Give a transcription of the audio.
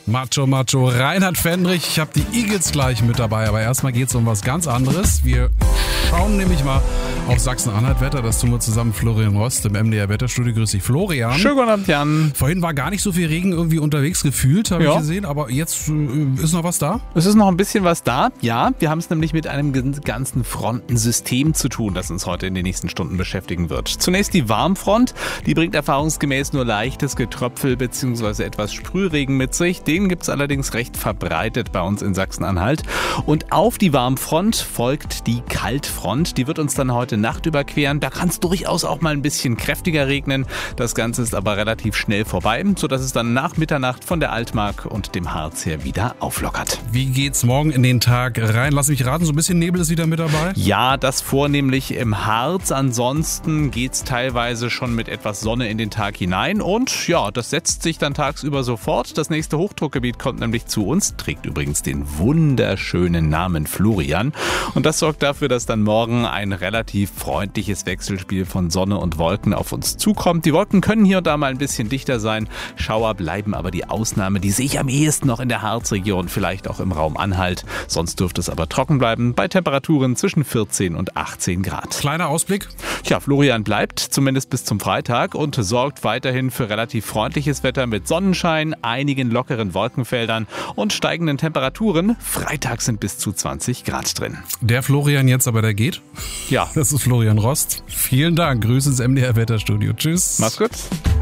Macho, Reinhard Fendrich. Ich habe die Eagles gleich mit dabei, aber erstmal geht es um was ganz anderes. Wir schauen nämlich mal auf Sachsen-Anhalt-Wetter. Das tun wir zusammen mit Florian Rost im MDR Wetterstudio. Grüß dich, Florian. Schönen guten Abend, Jan. Vorhin war gar nicht so viel Regen irgendwie unterwegs gefühlt, habe ich gesehen, aber jetzt ist noch was da? Es ist noch ein bisschen was da. Ja, wir haben es nämlich mit einem ganzen Frontensystem zu tun, das uns heute in den nächsten Stunden beschäftigen wird. Zunächst die Warmfront. Die bringt erfahrungsgemäß nur leichtes Getröpfel bzw. etwas Sprühregen mit sich. Den gibt es allerdings recht verbreitet bei uns in Sachsen-Anhalt. Und auf die Warmfront folgt die Kaltfront. Die wird uns dann heute Nacht überqueren. Da kann es durchaus auch mal ein bisschen kräftiger regnen. Das Ganze ist aber relativ schnell vorbei, sodass es dann nach Mitternacht von der Altmark und dem Harz her wieder auflockert. Wie geht's morgen in den Tag rein? Lass mich raten, so ein bisschen Nebel ist wieder mit dabei? Ja, das vornehmlich im Harz. Ansonsten geht's teilweise schon mit etwas Sonne in den Tag hinein. Und ja, das setzt sich dann tagsüber sofort. Das nächste Hochdruckgebiet kommt nämlich zu uns, trägt übrigens den wunderschönen Namen Florian. Und das sorgt dafür, dass dann morgen ein relativ freundliches Wechselspiel von Sonne und Wolken auf uns zukommt. Die Wolken können hier und da mal ein bisschen dichter sein. Schauer bleiben aber die Ausnahme. Die sehe ich am ehesten noch in der Harzregion, vielleicht auch im Raum Anhalt. Sonst dürfte es aber trocken bleiben bei Temperaturen zwischen 14 und 18 Grad. Kleiner Ausblick. Tja, Florian bleibt zumindest bis zum Freitag und sorgt weiterhin für relativ freundliches Wetter mit Sonnenschein, einigen lockeren Wolkenfeldern und steigenden Temperaturen. Freitag sind bis zu 20 Grad drin. Der Florian jetzt aber, der geht. Ja. Das ist Florian Rost. Vielen Dank. Grüße ins MDR Wetterstudio. Tschüss. Mach's gut.